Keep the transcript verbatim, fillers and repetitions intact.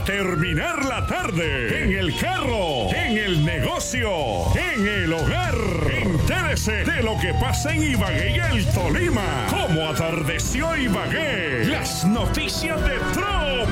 terminar la tarde. En el carro, en el negocio, en el hogar. Entérese de lo que pasa en Ibagué y el Tolima. Cómo atardeció Ibagué. Las noticias de Trump.